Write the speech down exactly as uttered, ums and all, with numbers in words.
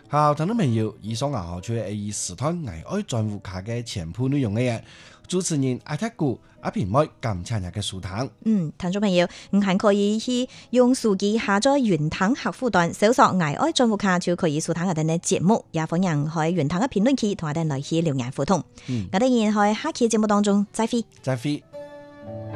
好，聽眾朋友，以上啊，就係以時段危愛賬戶卡嘅全部內容嘅嘢。主持人阿踢姑阿平妹咁參日嘅書堂。 嗯，聽眾朋友，唔係可以去用手機下載雲堂客戶端，搜索危愛賬戶卡就可以收聽我哋嘅節目，也歡迎喺雲堂嘅評論區同我哋來去留言互動。 嗯， 我哋然喺下期節目當中再會。 再會。